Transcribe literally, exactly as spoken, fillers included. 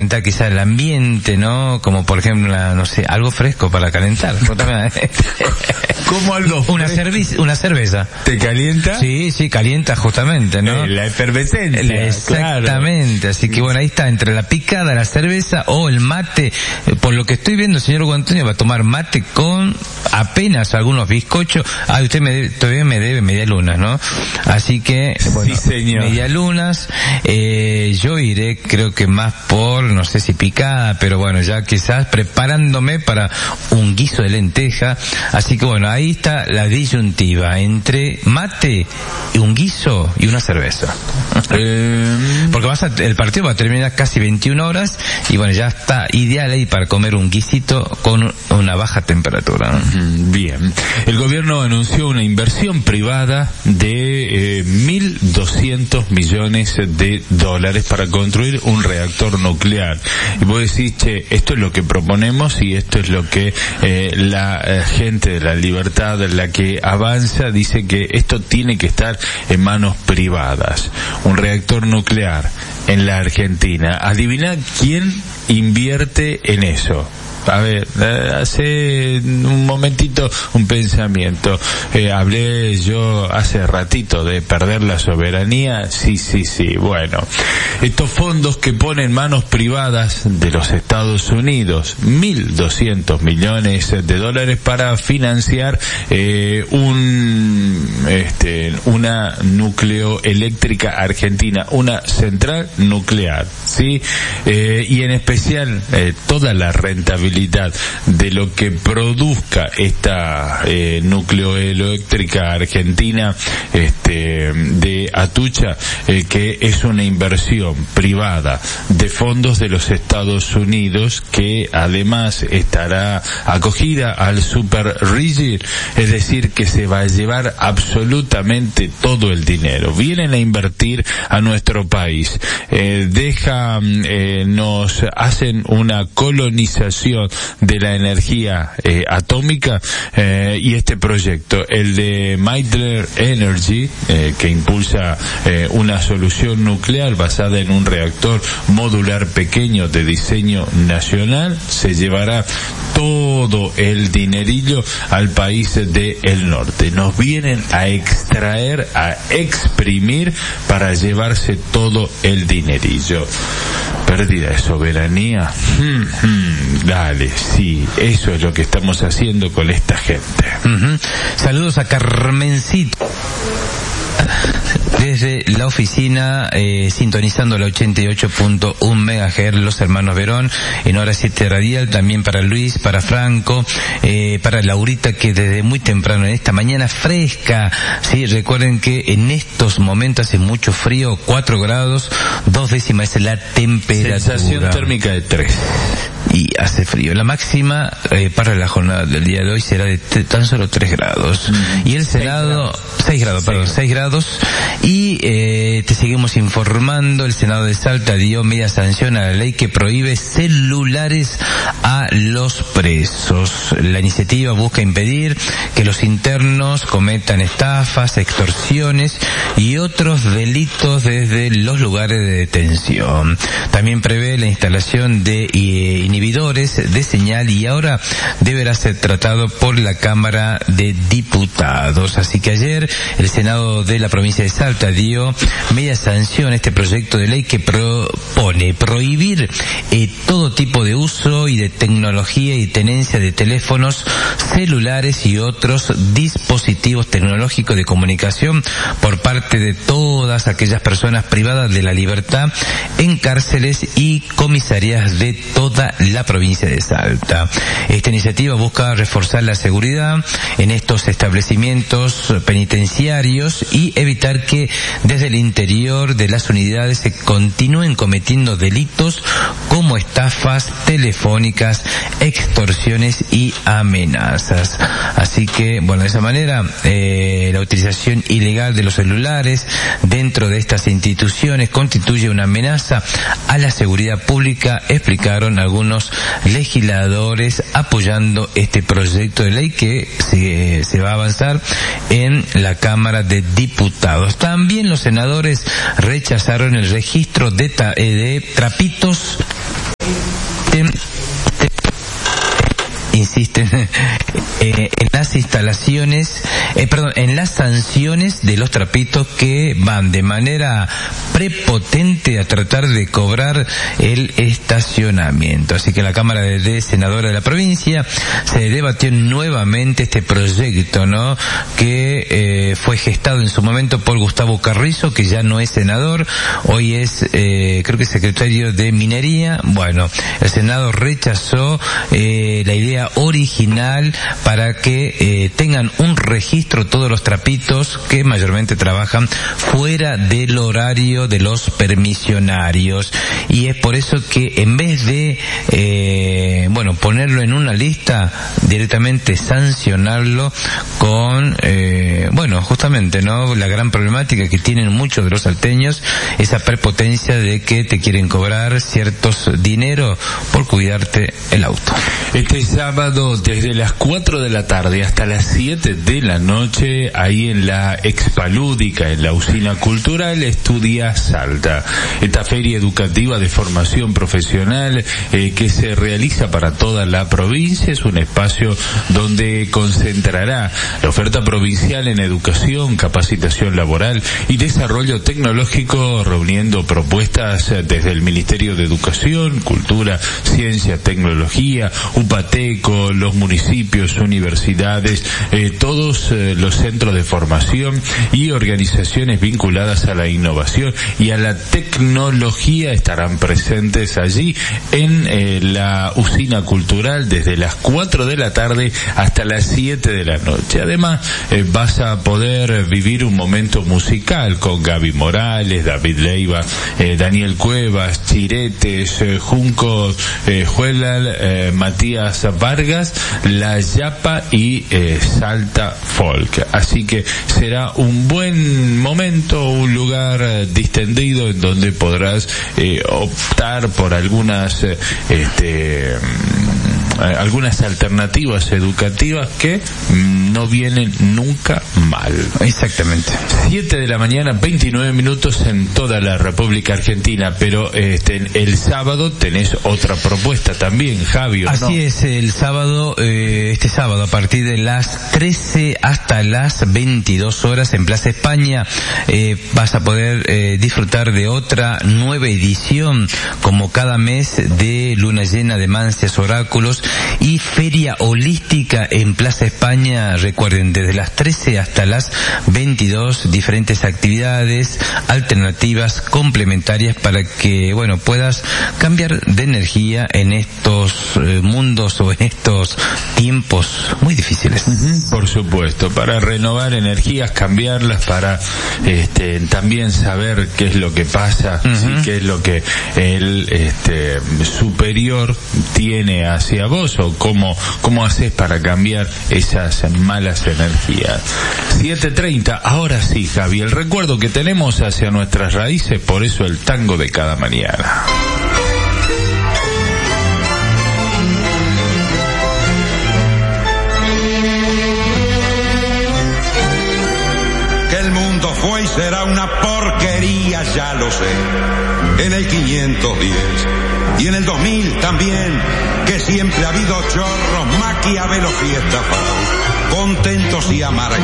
quizá el ambiente, ¿no? Como por ejemplo, una, no sé, algo fresco para calentar. ¿Cómo algo fresco? Una cerveza, una cerveza. ¿Te calienta? Sí, sí, calienta justamente, ¿no? Eh, la efervescencia. La, exactamente, claro. Así que bueno, ahí está, entre la picada, la cerveza o el mate. Por lo que estoy viendo, el señor Hugo Antonio va a tomar mate con apenas algunos bizcochos. Ah, usted me debe, todavía me debe medialunas, ¿no? Así que, bueno, sí, señor. medialunas, eh, yo iré, creo que más por, no sé si picada, pero bueno, ya quizás preparándome para un guiso de lenteja. Así que bueno, ahí está la disyuntiva entre mate y un guiso y una cerveza. Eh, Porque vas a, el partido va a terminar casi veintiuna horas y bueno, ya está ideal ahí para comer un guisito con una baja temperatura. Bien. El gobierno anunció una inversión privada de eh, mil doscientos millones de dólares para construir un reactor nuclear. Y vos decís, che, esto es lo que proponemos y esto es lo que eh, la eh, gente de la libertad, la que avanza, dice que esto tiene que estar en manos privadas. Un reactor nuclear en la Argentina. Adivina quién invierte en eso. A ver, hace un momentito un pensamiento. Eh, hablé yo hace ratito de perder la soberanía. Sí, sí, sí. Bueno, estos fondos que ponen manos privadas de los Estados Unidos, mil doscientos millones de dólares para financiar eh, un, este, una nucleoeléctrica argentina, una central nuclear, sí, eh, y en especial eh, toda la rentabilidad de lo que produzca esta eh, nucleoeléctrica argentina este de Atucha, eh, que es una inversión privada de fondos de los Estados Unidos, que además estará acogida al Super Rigid, es decir, que se va a llevar absolutamente todo el dinero. Vienen a invertir a nuestro país, eh, deja, eh, nos hacen una colonización de la energía eh, atómica, eh, y este proyecto, el de Meitler Energy, eh, que impulsa eh, una solución nuclear basada en un reactor modular pequeño de diseño nacional, se llevará todo el dinerillo al país del norte. Nos vienen a extraer, a exprimir para llevarse todo el dinerillo. Pérdida de soberanía. Hmm, hmm, dale, sí, eso es lo que estamos haciendo con esta gente. Uh-huh. Saludos a Carmencito desde la oficina, eh, sintonizando la ochenta y ocho punto uno megahertz, los hermanos Verón, en hora siete radial, también para Luis, para Franco, eh, para Laurita, que desde muy temprano en esta mañana fresca, sí, recuerden que en estos momentos hace mucho frío, cuatro grados, dos décimas es la temperatura. Sensación térmica de tres. Y hace frío. La máxima eh, para la jornada del día de hoy será de t- tan solo tres grados. Mm. Y el Senado, seis grados, perdón, seis grados. Y eh, te seguimos informando, el Senado de Salta dio media sanción a la ley que prohíbe celulares a los presos. La iniciativa busca impedir que los internos cometan estafas, extorsiones y otros delitos desde los lugares de detención. También prevé la instalación de eh, inhibidores de señal y ahora deberá ser tratado por la Cámara de Diputados. Así que ayer el Senado de la provincia de Salta dio media sanción a este proyecto de ley que propone prohibir eh, todo tipo de uso y de tecnología y tenencia de teléfonos celulares y otros dispositivos tecnológicos de comunicación por parte de todas aquellas personas privadas de la libertad en cárceles y comisarías de toda la provincia de Salta. Esta iniciativa busca reforzar la seguridad en estos establecimientos penitenciarios y evitar que desde el interior de las unidades se continúen cometiendo delitos como estafas telefónicas, extorsiones y amenazas. Así que, bueno, de esa manera, eh, la utilización ilegal de los celulares dentro de estas instituciones constituye una amenaza a la seguridad pública, explicaron algunos legisladores apoyando este proyecto de ley que se, se va a avanzar en la Cámara de Diputados. También los senadores rechazaron el registro de, ta, eh, de trapitos insisten eh, en las instalaciones, eh, perdón, en las sanciones de los trapitos que van de manera prepotente a tratar de cobrar el estacionamiento. Así que en la Cámara de, de Senadora de la provincia se debatió nuevamente este proyecto, ¿no? Que eh, fue gestado en su momento por Gustavo Carrizo, que ya no es senador, hoy es eh, creo que secretario de Minería. Bueno, el Senado rechazó eh, la idea original para que eh, tengan un registro todos los trapitos que mayormente trabajan fuera del horario de los permisionarios, y es por eso que en vez de eh, bueno ponerlo en una lista, directamente sancionarlo con eh, bueno justamente no la gran problemática que tienen muchos de los salteños, esa prepotencia de que te quieren cobrar ciertos dinero por cuidarte el auto. Este sábado desde las cuatro de la tarde hasta las siete de la noche, ahí en la Expalúdica, en la Usina Cultural, estudia Salta. Esta feria educativa de formación profesional eh, que se realiza para toda la provincia es un espacio donde concentrará la oferta provincial en educación, capacitación laboral y desarrollo tecnológico, reuniendo propuestas desde el Ministerio de Educación, Cultura, Ciencia, Tecnología, UPATECO, los municipios, universidades, eh, todos eh, los centros de formación y organizaciones vinculadas a la innovación y a la tecnología estarán presentes allí en eh, la Usina Cultural desde las cuatro de la tarde hasta las siete de la noche. Además, eh, vas a poder vivir un momento musical con Gaby Morales, David Leiva, eh, Daniel Cuevas, Chiretes, eh, Junco, eh, Juelal, eh, Matías Vargas, La Yapa y eh, Salta Folk. Así que será un buen momento, un lugar eh, distendido en donde podrás eh, optar por algunas eh, este algunas alternativas educativas que no vienen nunca mal. Exactamente. siete de la mañana, veintinueve minutos en toda la República Argentina, pero este el sábado tenés otra propuesta también, Javi, ¿o Así no? es, el sábado, eh, este sábado a partir de las trece hasta las veintidós horas en Plaza España eh, vas a poder eh, disfrutar de otra nueva edición, como cada mes, de Luna Llena de Mancias Oráculos y Feria Holística en Plaza España. Recuerden, desde las trece hasta las veintidós, diferentes actividades alternativas complementarias para que, bueno, puedas cambiar de energía en estos eh, mundos o en estos tiempos muy difíciles. Uh-huh, por supuesto, para renovar energías, cambiarlas, para este también saber qué es lo que pasa, uh-huh. ¿sí? Qué es lo que el este superior tiene hacia vos, o cómo cómo haces para cambiar esas malas energías. siete treinta, ahora sí, Javi, el recuerdo que tenemos hacia nuestras raíces, por eso el tango de cada mañana. Que el mundo fue y será una porquería, ya lo sé. En el quinientos diez y en el dos mil también, que siempre ha habido chorros, maquiavelos y estafados, contentos y amargados.